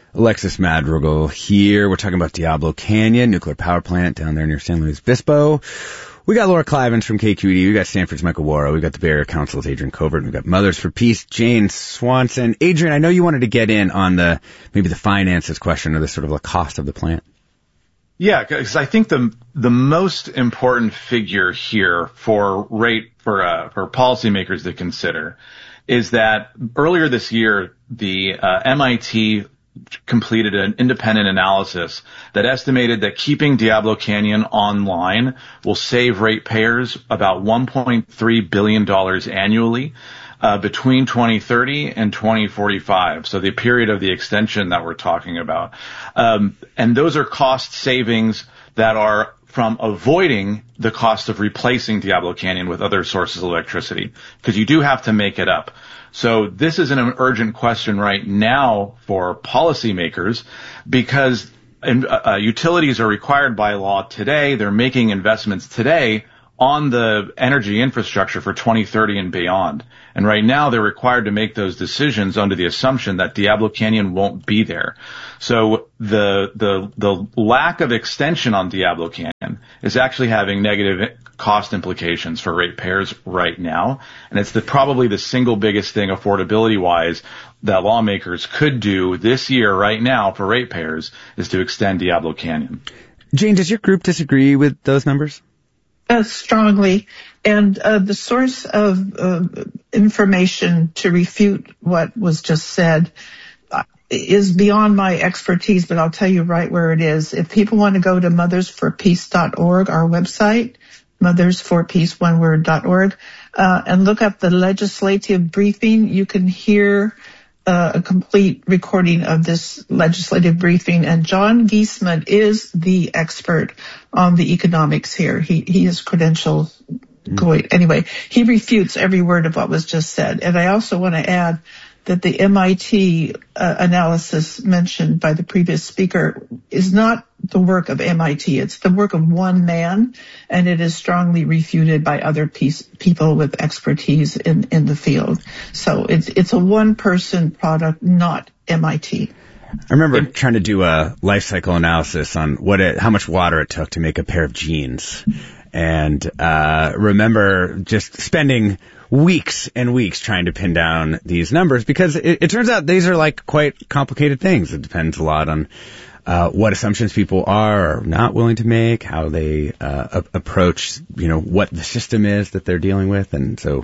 Alexis Madrigal here. We're talking about Diablo Canyon, nuclear power plant down there near San Luis Obispo. We got Laura Clivens from KQED. We got Stanford's Michael Wara. We got the Bay Area Council's Adrian Covert. We got Mothers for Peace, Jane Swanson. Adrian, I know you wanted to get in on maybe the finances question or the sort of the cost of the plant. Yeah, because I think the most important figure here for policymakers to consider is that earlier this year, the MIT completed an independent analysis that estimated that keeping Diablo Canyon online will save ratepayers about $1.3 billion annually between 2030 and 2045. So the period of the extension that we're talking about. And those are cost savings that are from avoiding the cost of replacing Diablo Canyon with other sources of electricity, because you do have to make it up. So this is an urgent question right now for policymakers, because utilities are required by law today. They're making investments today on the energy infrastructure for 2030 and beyond. And right now they're required to make those decisions under the assumption that Diablo Canyon won't be there. So the lack of extension on Diablo Canyon is actually having negative cost implications for ratepayers right now. And it's probably the single biggest thing affordability-wise that lawmakers could do this year right now for ratepayers is to extend Diablo Canyon. Jane, does your group disagree with those numbers? Strongly. And the source of information to refute what was just said is beyond my expertise, but I'll tell you right where it is. If people want to go to mothersforpeace.org, our website, mothersforpeace, one word.org, and look up the legislative briefing, you can hear a complete recording of this legislative briefing. And John Giesman is the expert on the economics here. He is credentialed. Anyway, he refutes every word of what was just said. And I also want to add that the MIT analysis mentioned by the previous speaker is not the work of MIT. It's the work of one man, and it is strongly refuted by other people with expertise in the field. So it's a one-person product, not MIT. I remember trying to do a life cycle analysis on how much water it took to make a pair of jeans. And remember just spending weeks and weeks trying to pin down these numbers, because it turns out these are like quite complicated things. It depends a lot on what assumptions people are or not willing to make, how they approach, what the system is that they're dealing with. And so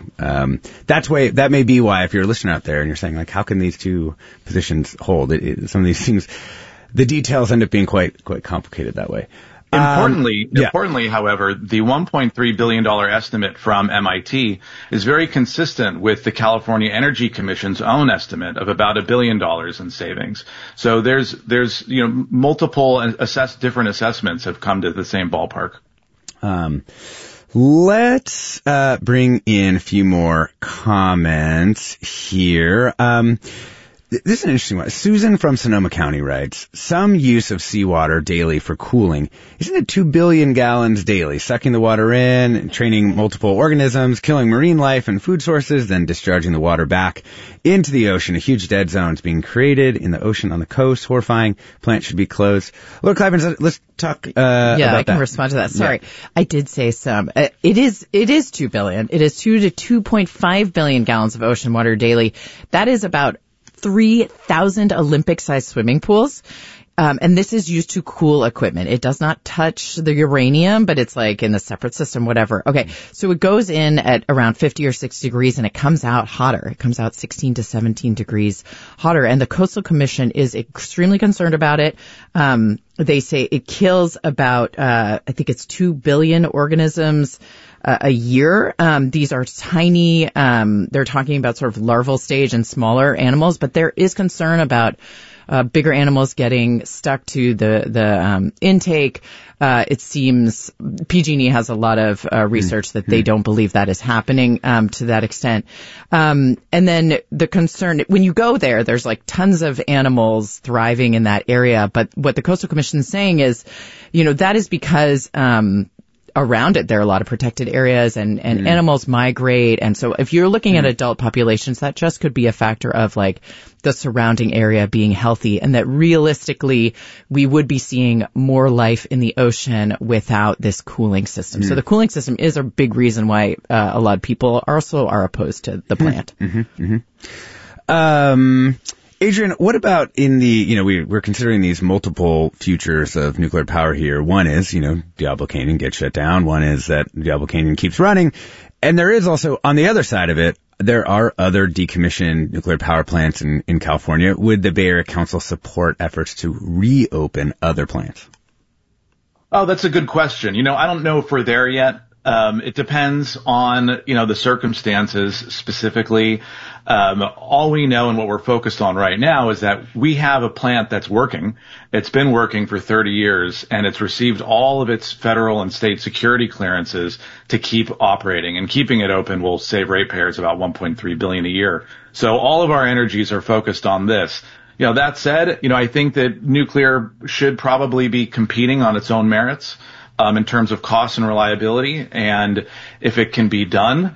that may be why, if you're a listener out there and you're saying, like, how can these two positions hold? Some of these things, the details end up being quite complicated that way. Importantly, however, the $1.3 billion estimate from MIT is very consistent with the California Energy Commission's own estimate of about $1 billion in savings. So there's multiple different assessments have come to the same ballpark. Let's bring in a few more comments here. This is an interesting one. Susan from Sonoma County writes, some use of seawater daily for cooling. Isn't it 2 billion gallons daily, sucking the water in, training multiple organisms, killing marine life and food sources, then discharging the water back into the ocean? A huge dead zone is being created in the ocean on the coast. Horrifying. Plant should be closed. Laura Clivens, let's talk about that. I can respond to that. Sorry. Yeah. I did say some. It is 2 billion. It is 2 to 2.5 billion gallons of ocean water daily. That is about 3,000 Olympic-sized swimming pools. And this is used to cool equipment. It does not touch the uranium, but it's like in a separate system, whatever. Okay. So it goes in at around 50 or 60 degrees and it comes out hotter. It comes out 16 to 17 degrees hotter. And the Coastal Commission is extremely concerned about it. They say it kills about, I think it's 2 billion organisms a year. These are tiny, they're talking about sort of larval stage and smaller animals, but there is concern about bigger animals getting stuck to the intake. It seems PG&E has a lot of research that they don't believe that is happening to that extent. And then the concern, when you go there, there's like tons of animals thriving in that area. But what the Coastal Commission is saying is, that is because around it, there are a lot of protected areas and animals migrate. And so if you're looking at adult populations, that just could be a factor of like the surrounding area being healthy, and that realistically we would be seeing more life in the ocean without this cooling system. So the cooling system is a big reason why a lot of people also are opposed to the plant. Adrian, what about in the, we're considering these multiple futures of nuclear power here. One is, Diablo Canyon gets shut down. One is that Diablo Canyon keeps running. And there is also, on the other side of it, there are other decommissioned nuclear power plants in California. Would the Bay Area Council support efforts to reopen other plants? Oh, that's a good question. I don't know if we're there yet. It depends on, the circumstances specifically. All we know and what we're focused on right now is that we have a plant that's working. It's been working for 30 years and it's received all of its federal and state security clearances to keep operating, and keeping it open will save ratepayers about $1.3 billion a year. So all of our energies are focused on this. That said, I think that nuclear should probably be competing on its own merits. In terms of cost and reliability, and if it can be done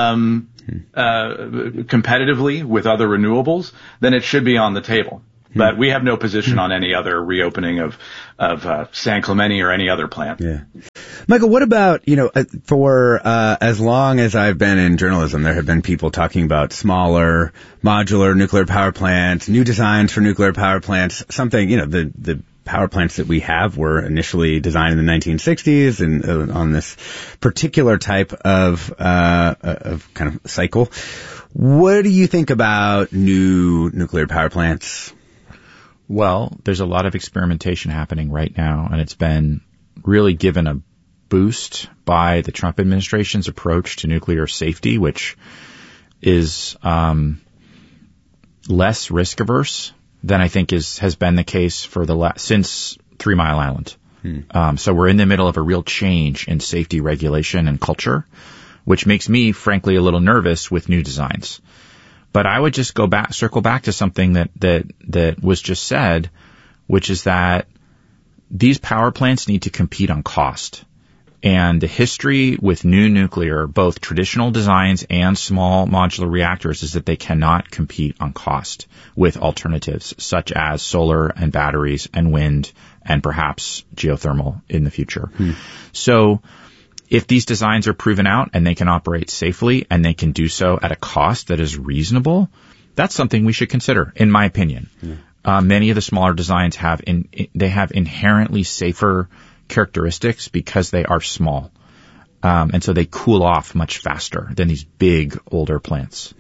competitively with other renewables, then it should be on the table. But we have no position on any other reopening of San Clemente or any other plant. Yeah. Michael, what about, for as long as I've been in journalism, there have been people talking about smaller modular nuclear power plants, new designs for nuclear power plants, something, the power plants that we have were initially designed in the 1960s and on this particular type of kind of cycle. What do you think about new nuclear power plants? Well, there's a lot of experimentation happening right now, and it's been really given a boost by the Trump administration's approach to nuclear safety, which is less risk averse than I think has been the case for since 3 Mile Island. So we're in the middle of a real change in safety regulation and culture, which makes me, frankly, a little nervous with new designs. But I would just circle back to something that was just said, which is that these power plants need to compete on cost. And the history with new nuclear, both traditional designs and small modular reactors, is that they cannot compete on cost with alternatives such as solar and batteries and wind and perhaps geothermal in the future. So if these designs are proven out and they can operate safely and they can do so at a cost that is reasonable, that's something we should consider, in my opinion. Many of the smaller designs have inherently safer characteristics because they are small. And so they cool off much faster than these big, older plants.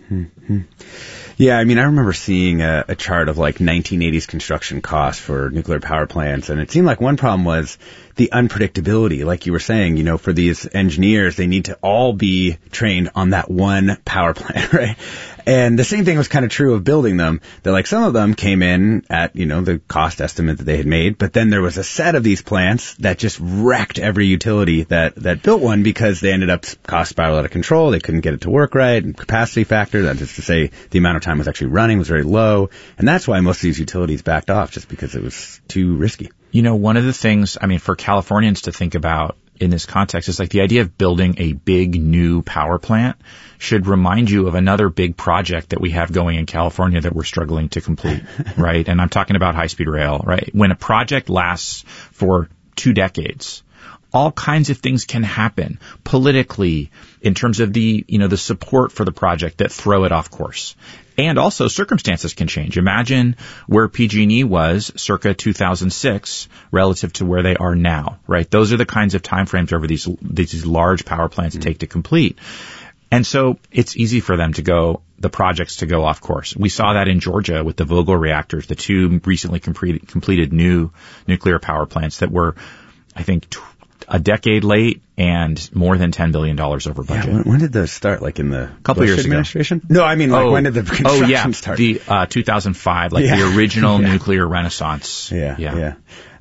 Yeah, I remember seeing a chart of like 1980s construction costs for nuclear power plants, and it seemed like one problem was the unpredictability. Like you were saying, for these engineers, they need to all be trained on that one power plant, right? And the same thing was kind of true of building them. That like some of them came in at, the cost estimate that they had made, but then there was a set of these plants that just wrecked every utility that built one because they ended up cost spiral out of control. They couldn't get it to work right. And capacity factor, that's just to say the amount of time it was actually running was very low. And that's why most of these utilities backed off, just because it was too risky. One of the things, for Californians to think about in this context is like the idea of building a big new power plant should remind you of another big project that we have going in California that we're struggling to complete, right? And I'm talking about high-speed rail, right? When a project lasts for 2 decades, all kinds of things can happen politically in terms of the support for the project that throw it off course. And also circumstances can change. Imagine where PG&E was circa 2006 relative to where they are now, right? Those are the kinds of timeframes over these large power plants take to complete. And so it's easy for them the projects to go off course. We saw that in Georgia with the Vogtle reactors, the 2 recently completed new nuclear power plants that were, I think, a decade late and more than $10 billion over budget. Yeah, when did those start? Like in the couple Bush years administration? No, when did the construction start? The 2005, the original nuclear renaissance. Yeah.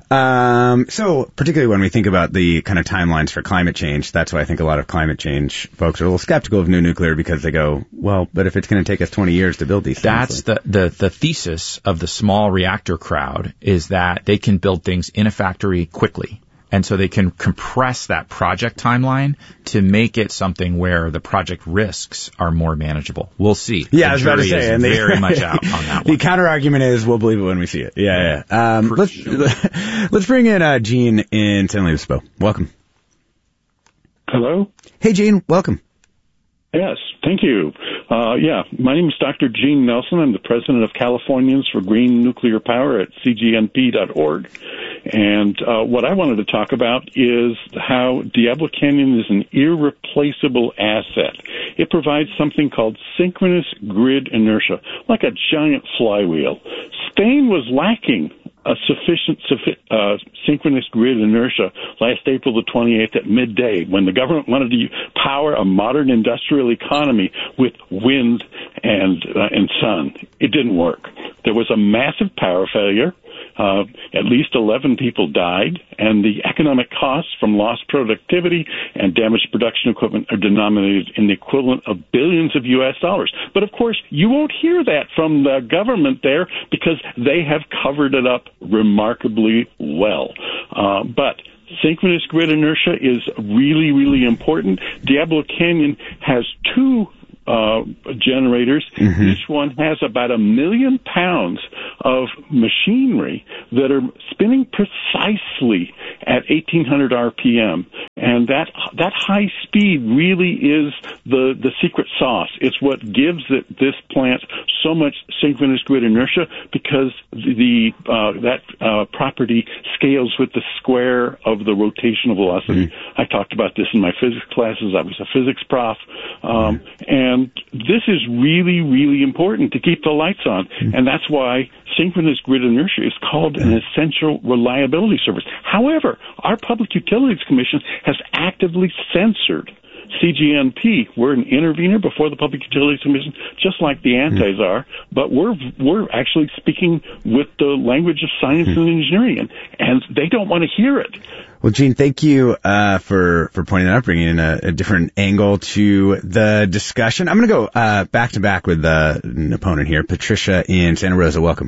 So particularly when we think about the kind of timelines for climate change, that's why I think a lot of climate change folks are a little skeptical of new nuclear, because they go, well, but if it's going to take us 20 years to build these things. That's the thesis of the small reactor crowd, is that they can build things in a factory quickly. And so they can compress that project timeline to make it something where the project risks are more manageable. We'll see. Yeah, I was about to say, and very much out on that one. The counter argument is we'll believe it when we see it. Yeah. Let's bring in Gene in San Luis Obispo. Welcome. Hello? Hey, Gene. Welcome. Yes, thank you. My name is Dr. Gene Nelson. I'm the president of Californians for Green Nuclear Power at cgnp.org. And what I wanted to talk about is how Diablo Canyon is an irreplaceable asset. It provides something called synchronous grid inertia, like a giant flywheel. Spain was lacking a sufficient synchronous grid inertia last April the 28th at midday when the government wanted to power a modern industrial economy with wind and sun. It didn't work. There was a massive power failure. At least 11 people died, and the economic costs from lost productivity and damaged production equipment are denominated in the equivalent of billions of U.S. dollars. But, of course, you won't hear that from the government there because they have covered it up remarkably well. But synchronous grid inertia is really, really important. Diablo Canyon has two generators. Mm-hmm. Each one has about 1 million pounds of machinery that are spinning precisely at 1800 RPM. And that high speed really is the secret sauce. It's what gives this plant so much synchronous grid inertia because that property scales with the square of the rotational velocity. Mm-hmm. I talked about this in my physics classes. I was a physics prof. And this is really, really important to keep the lights on. And that's why synchronous grid inertia is called an essential reliability service. However, our Public Utilities Commission has actively censored CGNP. We're an intervener before the Public Utilities Commission, just like the antis are, but we're actually speaking with the language of science and engineering, and they don't want to hear it. Well, Gene, thank you for pointing that out, bringing in a different angle to the discussion. I'm going to go back to back with an opponent here, Patricia in Santa Rosa. Welcome.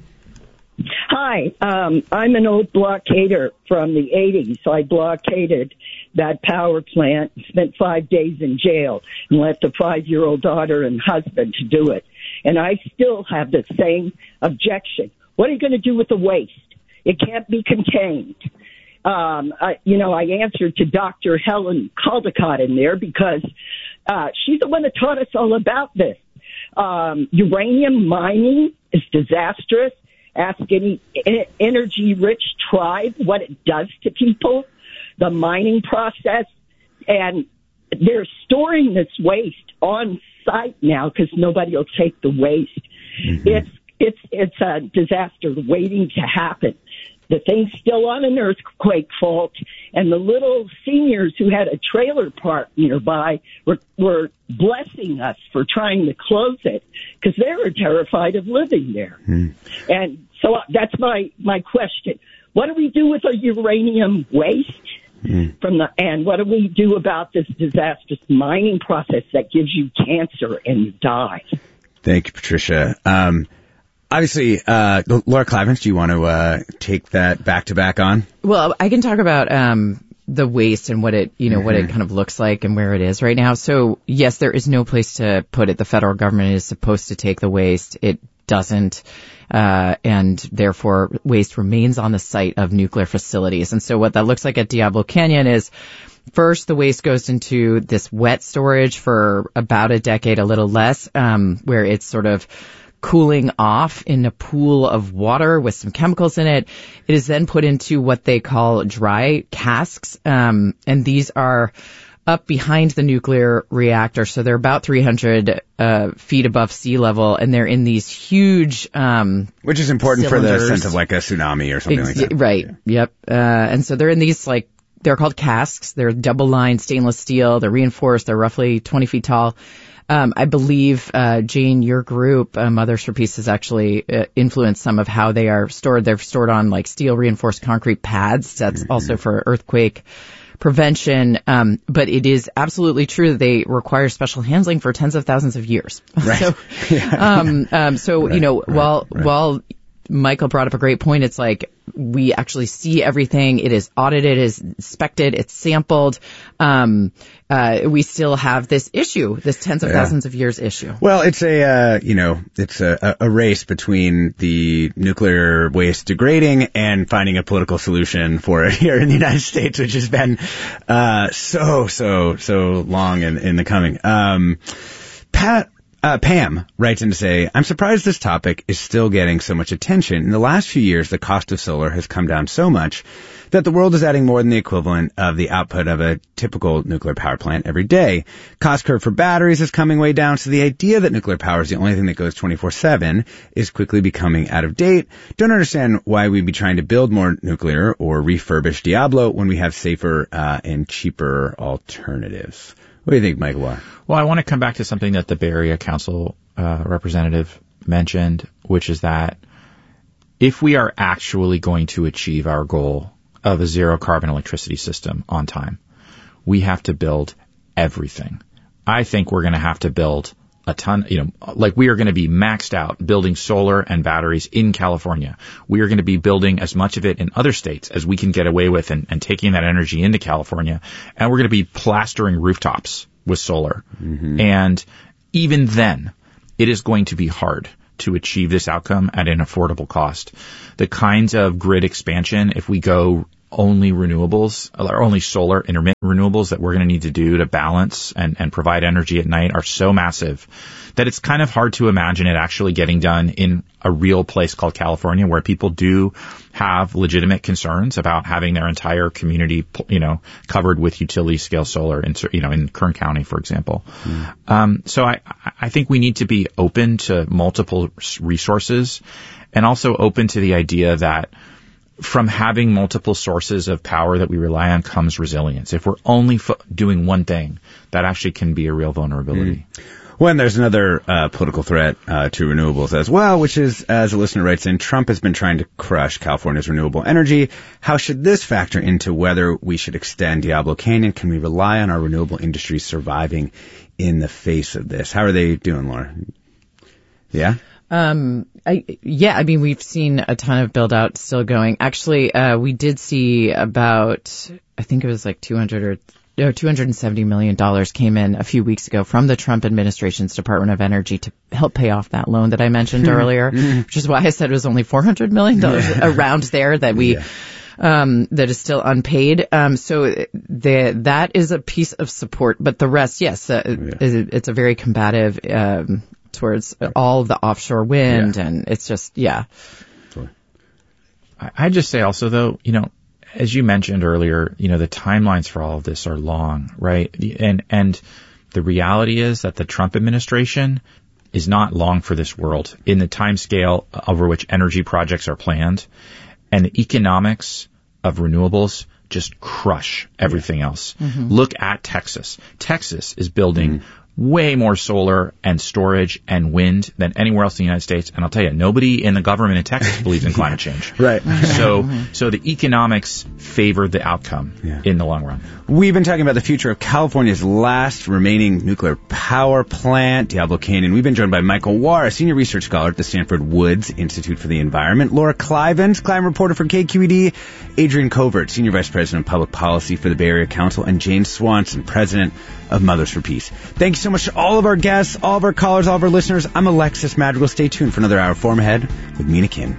Hi, I'm an old blockader from the 80s. I blockaded that power plant, spent 5 days in jail, and left a 5-year-old daughter and husband to do it. And I still have the same objection. What are you going to do with the waste? It can't be contained. I answered to Dr. Helen Caldicott in there because she's the one that taught us all about this. Uranium mining is disastrous. Ask any energy-rich tribe what it does to people, the mining process, and they're storing this waste on site now because nobody will take the waste. Mm-hmm. It's a disaster waiting to happen. The thing's still on an earthquake fault, and the little seniors who had a trailer park nearby were blessing us for trying to close it because they were terrified of living there. And so that's my question. What do we do with our uranium waste? And what do we do about this disastrous mining process that gives you cancer and you die? Thank you, Patricia. Obviously, Laura Clavins, do you want to take that back-to-back on? Well, I can talk about the waste and what it what it kind of looks like and where it is right now. So, yes, there is no place to put it. The federal government is supposed to take the waste. It doesn't, and therefore waste remains on the site of nuclear facilities. And so what that looks like at Diablo Canyon is first the waste goes into this wet storage for about a decade, a little less, where it's sort of cooling off in a pool of water with some chemicals in it. It is then put into what they call dry casks, and these are up behind the nuclear reactor, so they're about 300 feet above sea level, and they're in these huge which is important cylinders. For the sense of like a tsunami or something like that. Right, yep. And so they're in these, they're called casks. They're double-lined stainless steel. They're reinforced. They're roughly 20 feet tall. I believe, Jane, your group, Mothers for Peace, has actually influenced some of how they are stored. They're stored on steel reinforced concrete pads. That's also for earthquake prevention. But it is absolutely true that they require special handling for tens of thousands of years. Right. So, right. while Michael brought up a great point. It's like we actually see everything. It is audited, it is inspected, it's sampled. We still have this issue, this tens of thousands of years issue. Well, it's it's a race between the nuclear waste degrading and finding a political solution for it here in the United States, which has been so long in the coming. Pam writes in to say, I'm surprised this topic is still getting so much attention. In the last few years, the cost of solar has come down so much that the world is adding more than the equivalent of the output of a typical nuclear power plant every day. Cost curve for batteries is coming way down, so the idea that nuclear power is the only thing that goes 24/7 is quickly becoming out of date. Don't understand why we'd be trying to build more nuclear or refurbish Diablo when we have safer and cheaper alternatives. What do you think, Michael? Well, I want to come back to something that the Bay Area Council representative mentioned, which is that if we are actually going to achieve our goal of a zero carbon electricity system on time, we have to build everything. I think we're going to have to build a ton, like we are going to be maxed out building solar and batteries in California. We are going to be building as much of it in other states as we can get away with and taking that energy into California. And we're going to be plastering rooftops with solar. Mm-hmm. And even then, it is going to be hard to achieve this outcome at an affordable cost. The kinds of grid expansion, if we go only renewables or only solar intermittent renewables that we're going to need to do to balance and provide energy at night are so massive that it's kind of hard to imagine it actually getting done in a real place called California, where people do have legitimate concerns about having their entire community, covered with utility scale solar in Kern County, for example. So I think we need to be open to multiple resources and also open to the idea that from having multiple sources of power that we rely on comes resilience. If we're only doing one thing, that actually can be a real vulnerability. Well, and there's another political threat to renewables as well, which is, as a listener writes in, Trump has been trying to crush California's renewable energy. How should this factor into whether we should extend Diablo Canyon? Can we rely on our renewable industry surviving in the face of this? How are they doing, Laura? Yeah? We've seen a ton of build out still going. Actually, we did see about, I think it was like $270 million came in a few weeks ago from the Trump administration's Department of Energy to help pay off that loan that I mentioned earlier, which is why I said it was only $400 million around there that we, that is still unpaid. So that is a piece of support, but the rest, yes, it's a very combative, towards all of the offshore wind, and it's just, I just say also, though, as you mentioned earlier, the timelines for all of this are long, right? And the reality is that the Trump administration is not long for this world in the time scale over which energy projects are planned, and the economics of renewables just crush everything else. Mm-hmm. Look at Texas. Texas is building way more solar and storage and wind than anywhere else in the United States. And I'll tell you, nobody in the government in Texas believes in climate change. Right. So the economics favor the outcome in the long run. We've been talking about the future of California's last remaining nuclear power plant, Diablo Canyon. We've been joined by Michael Warr, a senior research scholar at the Stanford Woods Institute for the Environment, Laura Clivens, climate reporter for KQED, Adrian Covert, senior vice president of public policy for the Bay Area Council, and Jane Swanson, president of Mothers for Peace. Thank you so much to all of our guests, all of our callers, all of our listeners. I'm Alexis Madrigal. Stay tuned for another hour of Forum Ahead with Mina Kim.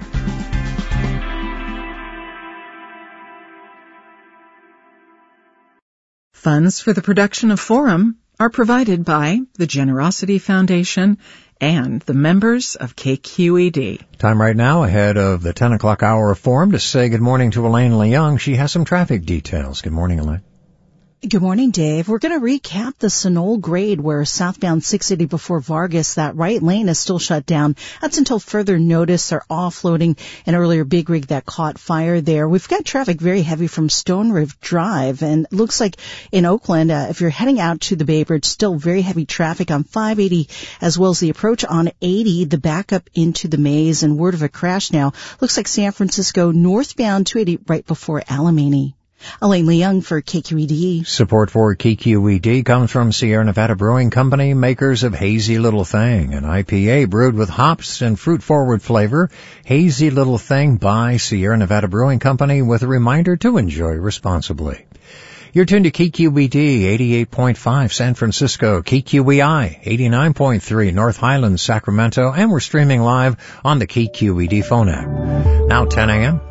Funds for the production of Forum are provided by the Generosity Foundation and the members of KQED. Time right now ahead of the 10 o'clock hour of Forum to say good morning to Elaine Leung. She has some traffic details. Good morning, Elaine. Good morning, Dave. We're going to recap the Sunol grade where southbound 680 before Vargas, that right lane is still shut down. That's until further notice. They're offloading an earlier big rig that caught fire there. We've got traffic very heavy from Stone River Drive, and it looks like in Oakland, if you're heading out to the Bay Bridge, still very heavy traffic on 580 as well as the approach on 80, the backup into the maze, and word of a crash now. Looks like San Francisco northbound 280 right before Alamany. Elaine Leung for KQED. Support for KQED comes from Sierra Nevada Brewing Company, makers of Hazy Little Thing, an IPA brewed with hops and fruit-forward flavor. Hazy Little Thing by Sierra Nevada Brewing Company, with a reminder to enjoy responsibly. You're tuned to KQED 88.5 San Francisco, KQEI 89.3 North Highlands, Sacramento, and we're streaming live on the KQED phone app. Now 10 a.m.